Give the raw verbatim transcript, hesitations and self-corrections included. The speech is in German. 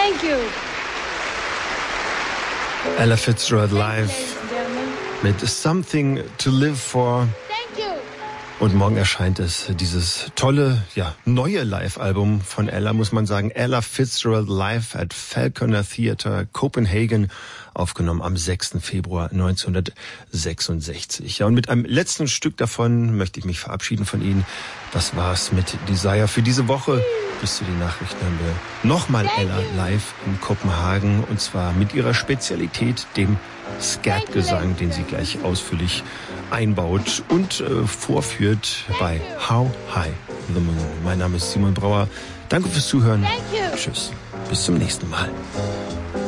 Thank you. Ella Fitzgerald live mit Something to Live For. Thank you. Und morgen erscheint es, dieses tolle, ja, neue Live-Album von Ella, muss man sagen. Ella Fitzgerald live at Falconer Theatre, Copenhagen, aufgenommen am sechsten Februar neunzehnhundertsechsundsechzig. Ja, und mit einem letzten Stück davon möchte ich mich verabschieden von Ihnen. Das war's mit Desire für diese Woche. Bis zu den Nachrichten haben wir nochmal Ella live in Kopenhagen, und zwar mit ihrer Spezialität, dem Scat-Gesang, den sie gleich ausführlich einbaut und äh, vorführt bei How High the Moon. Mein Name ist Simon Brauer. Danke fürs Zuhören. Tschüss. Bis zum nächsten Mal.